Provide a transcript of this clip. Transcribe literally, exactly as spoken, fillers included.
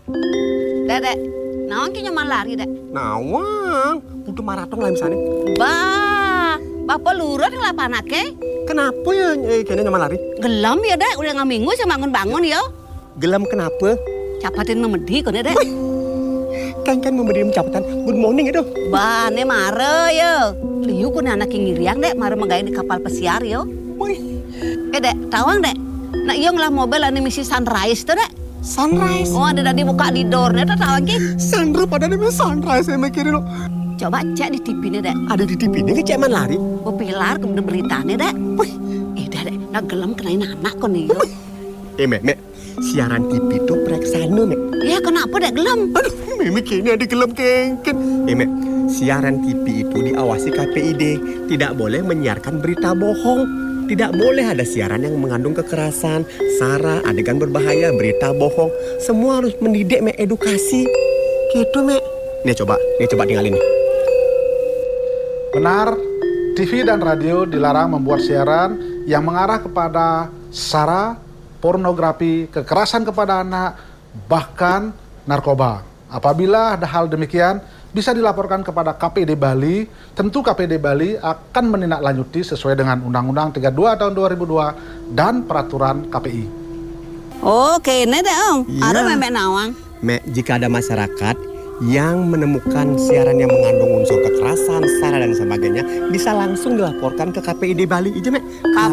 Dek, dek, nawang ki nyaman lari, dek. Nawang, udah maraton lah misalnya. Bah, bapak lurut ngelapa anaknya? Kenapa ya eh, kayaknya nyaman lari? Gelam ya, dek. Udah nggak minggu saya bangun-bangun ya. Gelam kenapa? Capatin memedi kok, dek. Kan kan memberi ucapan good morning itu. Bah, ne mare ya. Liu ku anak yang ngiriang, dek. Mare menggaya di kapal pesiar ya. Wih, Eh, dek, tawang, dek. Nah, iya ngelah mobil ane misi Sunrise tuh, dek. sunrise. Oh, ada tadi buka di door-nya tuh tawang ki. Sandra pada nih sunrise saya mikirin lo. Coba cek di T V nih, dek. Ada di T V ini keceman lari. Oh, pilar kemudian beritanya, dek. Wih, Eh, dek, dek. Nah, gelam kenain anak kok nih, yo. eh mek mek siaran T V itu preksana mek. Ya, kenapa, dek, gelam? Aduh, Mimi kayaknya ada gelam kengken. Eh mek, siaran T V itu diawasi K P I D, tidak boleh menyiarkan berita bohong. Tidak boleh ada siaran yang mengandung kekerasan, sara, adegan berbahaya, berita bohong. Semua harus mendidik, mek, edukasi. Gitu, mek. Nih coba, nih coba tinggalin nih. Benar, T V dan radio dilarang membuat siaran yang mengarah kepada sara, pornografi, kekerasan kepada anak, bahkan narkoba. Apabila ada hal demikian, bisa dilaporkan kepada K P I D Bali. Tentu K P I D Bali akan menindaklanjuti sesuai dengan Undang-Undang tiga puluh dua tahun dua ribu dua dan peraturan K P I. Oke, ini deh, Om. Iya. Ada memek nawang. Mek, jika ada masyarakat yang menemukan siaran yang mengandung unsur kekerasan, sara dan sebagainya, bisa langsung dilaporkan ke K P I D Bali. Ije, mek.